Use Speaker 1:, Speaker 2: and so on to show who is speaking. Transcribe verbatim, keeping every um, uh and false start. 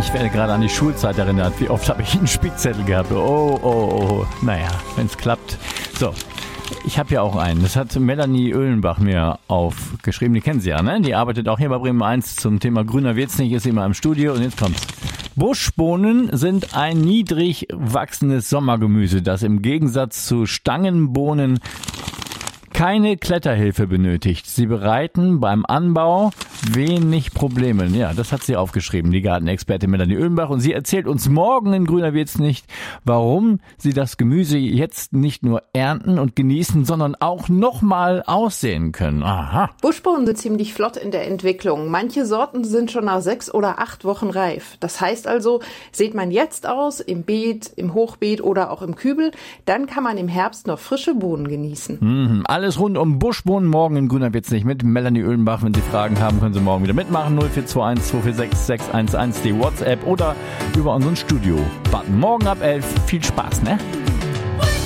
Speaker 1: Ich werde gerade an die Schulzeit erinnert. Wie oft habe ich einen Spickzettel gehabt? Oh, oh, oh. Naja, wenn es klappt. So, ich habe ja auch einen. Das hat Melanie Oehlenbach mir aufgeschrieben. Die kennen Sie ja, ne? Die arbeitet auch hier bei Bremen eins zum Thema grüner wird's nicht, ist immer im Studio. Und jetzt kommt's. Buschbohnen sind ein niedrig wachsendes Sommergemüse, das im Gegensatz zu Stangenbohnen keine Kletterhilfe benötigt. Sie bereiten beim Anbau wenig Probleme. Ja, das hat sie aufgeschrieben, die Gartenexpertin Melanie Oehlenbach. Und sie erzählt uns morgen in Grüner wird's nicht, warum sie das Gemüse jetzt nicht nur ernten und genießen, sondern auch nochmal aussehen können. Aha.
Speaker 2: Buschbohnen sind ziemlich flott in der Entwicklung. Manche Sorten sind schon nach sechs oder acht Wochen reif. Das heißt also, sieht man jetzt aus, im Beet, im Hochbeet oder auch im Kübel, dann kann man im Herbst noch frische Bohnen genießen.
Speaker 1: Mhm. Alles rund um Buschbohnen morgen in Grüner wird's nicht mit Melanie Oehlenbach. Wenn Sie Fragen haben, können Sie morgen wieder mitmachen. null vier zwei eins zwei vier sechs sechs eins eins die WhatsApp oder über unseren Studio-Button. Morgen ab elf. Viel Spaß, ne?